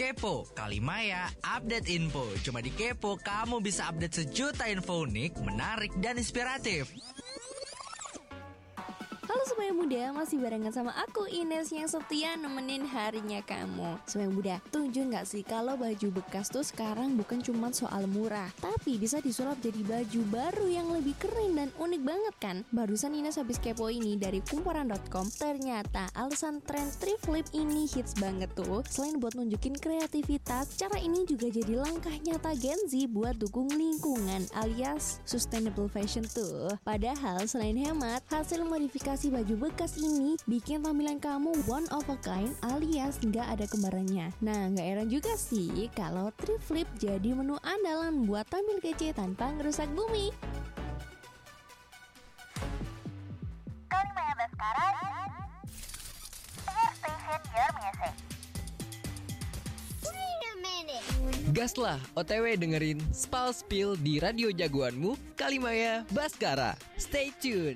Kepo, Kalimaya, update info. Cuma di Kepo, kamu bisa update sejuta info unik, menarik, dan inspiratif. Halo Sobat Muda, masih barengan sama aku Ines yang setia nemenin harinya kamu. Sobat Muda, tunjuk gak sih kalau baju bekas tuh sekarang bukan cuma soal murah, tapi bisa disulap jadi baju baru yang lebih keren dan unik banget kan? Barusan Ines habis kepo ini dari kumparan.com, ternyata alasan tren thrift flip ini hits banget tuh. Selain buat nunjukin kreativitas, cara ini juga jadi langkah nyata Gen Z buat dukung lingkungan alias sustainable fashion tuh. Padahal selain hemat, hasil modifikasi baju bekas ini bikin tampilan kamu one of a kind alias nggak ada kembarannya. Nah, nggak heran juga sih kalau thrift flip jadi menu andalan buat tampil kece tanpa ngerusak bumi. Kalimaya Baskara, your station, your music. Wait a minute. Gaslah OTW dengerin Spal Spill di radio jagoanmu Kalimaya Baskara. Stay tune.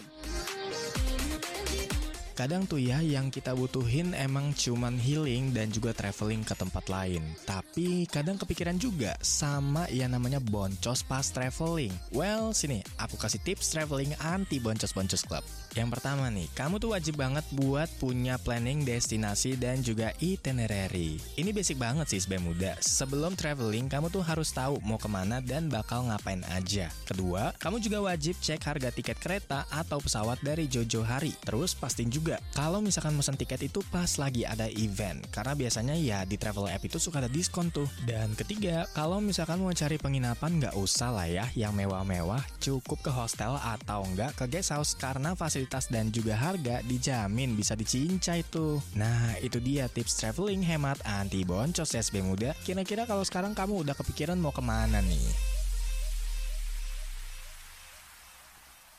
Kadang tuh ya yang kita butuhin emang cuman healing dan juga traveling ke tempat lain. Tapi kadang kepikiran juga sama yang namanya boncos pas traveling. Well, sini aku kasih tips traveling anti boncos-boncos club. Yang pertama nih, kamu tuh wajib banget buat punya planning destinasi dan juga itinerary. Ini basic banget sih sebagai muda. Sebelum traveling, kamu tuh harus tahu mau kemana dan bakal ngapain aja. Kedua, kamu juga wajib cek harga tiket kereta atau pesawat dari Jojo Hari. Terus pastiin juga kalau misalkan mesen tiket itu pas lagi ada event, karena biasanya ya di travel app itu suka ada diskon tuh. Dan ketiga, kalau misalkan mau cari penginapan nggak usah lah ya yang mewah-mewah, cukup ke hostel atau enggak ke guest house karena fasilitas dan juga harga dijamin bisa dicincai tuh. Nah, itu dia tips traveling hemat anti boncos SB muda. Kira-kira kalau sekarang kamu udah kepikiran mau kemana nih?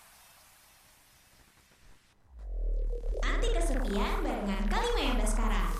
Anti kesepian barengan Kalimaya Baskara.